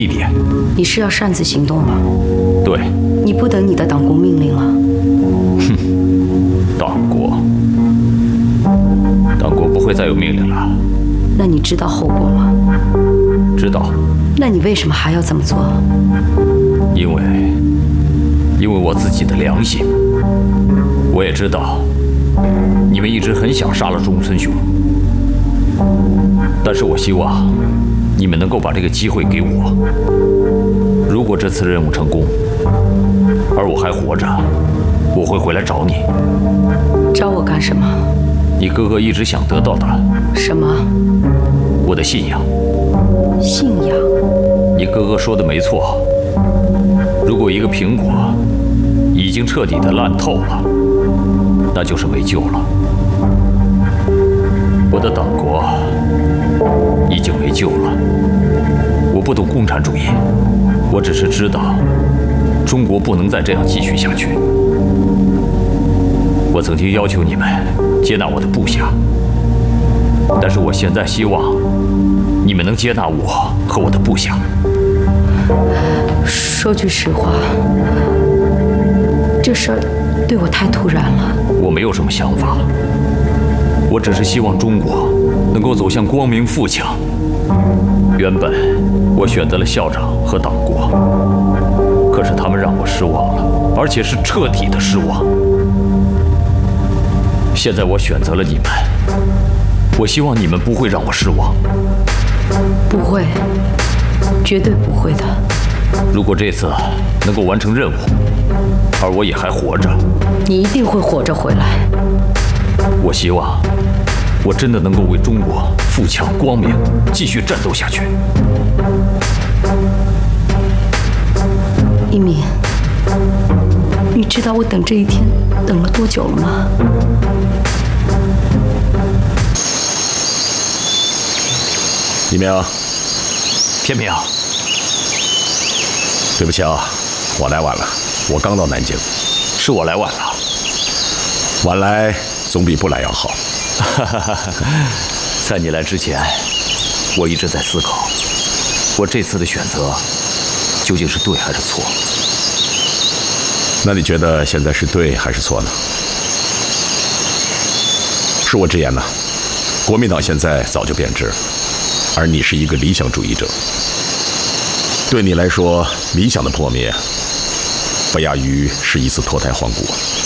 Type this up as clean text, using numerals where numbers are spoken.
一点。 你是要擅自行动了？ 对。 你不等你的党国命令了？ 哼，党国不会再有命令了。 那你知道后果吗？ 知道。 那你为什么还要这么做？ 因为我自己的良心。我也知道，你们一直很想杀了中村雄，但是我希望你们能够把这个机会给我。如果这次任务成功，而我还活着，我会回来找你。 找我干什么？ 你哥哥一直想得到的。 什么？ 我的信仰。 信仰？ 你哥哥说的没错。如果一个苹果已经彻底的烂透了，那就是没救了。我的党国已经没救了。我不懂共产主义，我只是知道中国不能再这样继续下去。我曾经要求你们接纳我的部下，但是我现在希望你们能接纳我和我的部下。 说句实话，这事儿对我太突然了。 我没有什么想法，我只是希望中国能够走向光明富强。原本我选择了校长和党国，可是他们让我失望了，而且是彻底的失望。现在我选择了你们，我希望你们不会让我失望。 不会，绝对不会的。 如果这次能够完成任务，而我也还活着， 你一定会活着回来。 我希望我真的能够为中国富强光明继续战斗下去。 一鸣，你知道我等这一天等了多久了吗？ 一鸣， 天明， 对不起啊，我来晚了，我刚到南京。 是我来晚了。 晚来总比不来要好。 在你来之前，我一直在思考，我这次的选择究竟是对还是错。 那你觉得现在是对还是错呢？恕我直言呐，国民党现在早就变质，而你是一个理想主义者。对你来说，理想的破灭，不亚于是一次脱胎换骨。